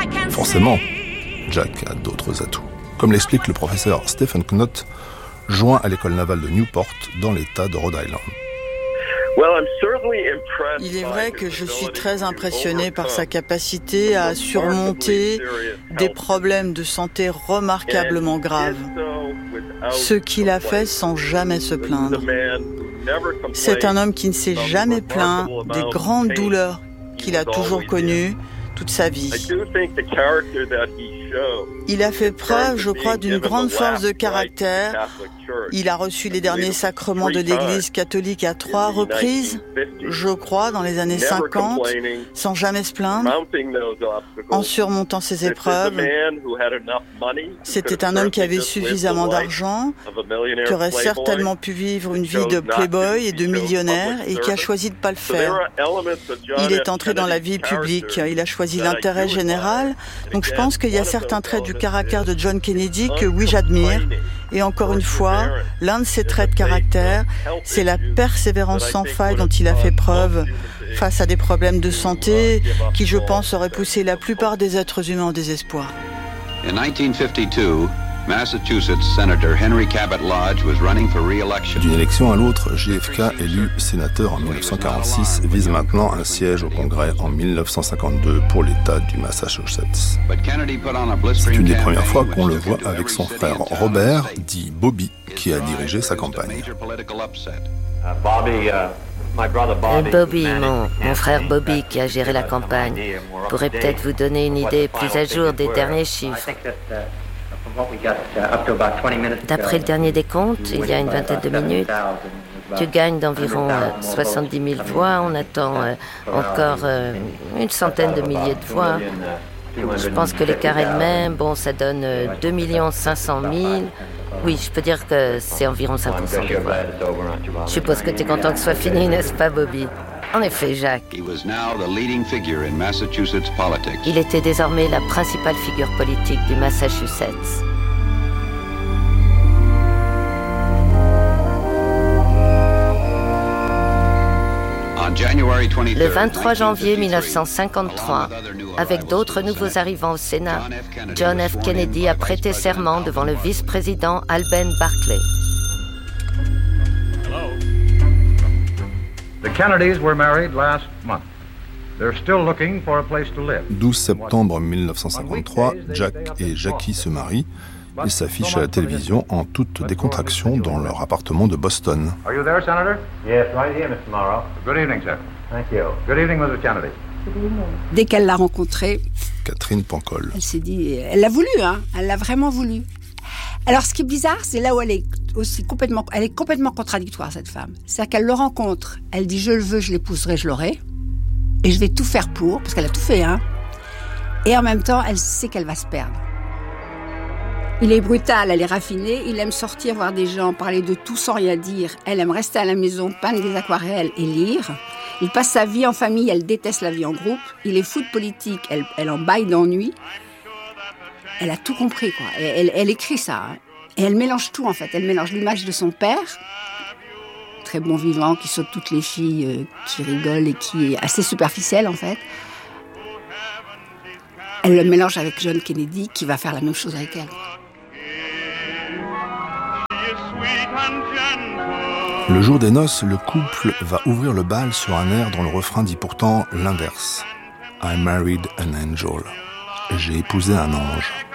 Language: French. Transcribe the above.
Forcément, Jack a d'autres atouts. Comme l'explique le professeur Stephen Knott, joint à l'école navale de Newport dans l'État de Rhode Island. Il est vrai que je suis très impressionné par sa capacité à surmonter des problèmes de santé remarquablement graves. Ce qu'il a fait sans jamais se plaindre. C'est un homme qui ne s'est jamais plaint des grandes douleurs qu'il a toujours connues toute sa vie. Il a fait preuve, je crois, d'une grande force de caractère. Il a reçu les derniers sacrements de l'Église catholique à 3 reprises, je crois, dans les années 50, sans jamais se plaindre, en surmontant ses épreuves. C'était un homme qui avait suffisamment d'argent, qui aurait certainement pu vivre une vie de playboy et de millionnaire, et qui a choisi de ne pas le faire. Il est entré dans la vie publique, il a choisi l'intérêt général, donc je pense qu'il y a certains traits du caractère de John Kennedy que oui, j'admire. Et encore une fois, l'un de ses traits de caractère, c'est la persévérance sans faille dont il a fait preuve face à des problèmes de santé qui, je pense, auraient poussé la plupart des êtres humains au désespoir. In 1952, Massachusetts Senator Henry Cabot Lodge was running for re-election. D'une élection à l'autre, JFK, élu sénateur en 1946, vise maintenant un siège au Congrès en 1952 pour l'État du Massachusetts. C'est une des premières fois qu'on le voit avec son frère Robert, dit Bobby, qui a dirigé sa campagne. Bobby, mon frère Bobby, qui a géré la campagne, pourrait peut-être vous donner une idée plus à jour des derniers chiffres. D'après le dernier décompte, il y a une vingtaine de minutes, tu gagnes d'environ 70 000 voix. On attend encore une centaine de milliers de voix. Je pense que l'écart est le même. Bon, ça donne 2 500 000. Oui, je peux dire que c'est environ 5% des voix. Je suppose que tu es content que ce soit fini, n'est-ce pas, Bobby? En effet, Jacques. Il était désormais la principale figure politique du Massachusetts. Le 23 janvier 1953, avec d'autres nouveaux arrivants au Sénat, John F. Kennedy a prêté serment devant le vice-président Alben Barkley. The Kennedys were married last month. They're still looking for a place to live. 12 septembre 1953, Jack et Jackie se marient et s'affichent à la télévision en toute décontraction dans leur appartement de Boston. Are you there, Senator? Yes, right here, Mr. Morrow. Good evening, sir. Thank you. Good evening, Mr. Kennedy. Dès qu'elle l'a rencontré, Catherine Pancol. elle s'est dit, elle l'a voulu, hein, elle l'a vraiment voulu. Alors, ce qui est bizarre, c'est là où elle est complètement contradictoire, cette femme. C'est-à-dire qu'elle le rencontre, elle dit, je le veux, je l'épouserai, je l'aurai, et je vais tout faire pour, parce qu'elle a tout fait, hein. Et en même temps, elle sait qu'elle va se perdre. Il est brutal, elle est raffinée, il aime sortir, voir des gens, parler de tout sans rien dire. Elle aime rester à la maison, peindre des aquarelles et lire. Il passe sa vie en famille, elle déteste la vie en groupe. Il est fou de politique, elle en baille d'ennui. Elle a tout compris, quoi. Elle écrit ça, hein. Et elle mélange tout, en fait. Elle mélange l'image de son père, très bon vivant, qui saute toutes les filles, qui rigole et qui est assez superficielle, en fait. Elle le mélange avec John Kennedy, qui va faire la même chose avec elle. Le jour des noces, le couple va ouvrir le bal sur un air dont le refrain dit pourtant l'inverse. I married an angel. J'ai épousé un ange.